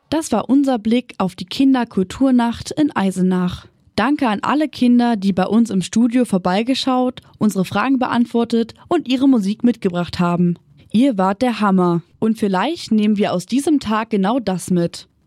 Das war unser Blick auf die Kinderkulturnacht in Eisenach. Danke an alle Kinder, die bei uns im Studio vorbeigeschaut, unsere Fragen beantwortet und ihre Musik mitgebracht haben. Ihr wart der Hammer. Und vielleicht nehmen wir aus diesem Tag genau das mit.